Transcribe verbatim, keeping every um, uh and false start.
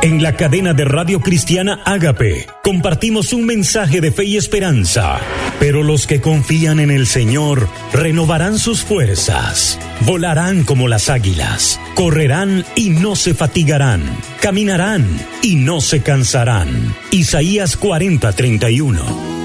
En la cadena de radio cristiana Ágape, compartimos un mensaje de fe y esperanza. Pero los que confían en el Señor renovarán sus fuerzas, volarán como las águilas, correrán y no se fatigarán, caminarán y no se cansarán. Isaías cuarenta, treinta y uno.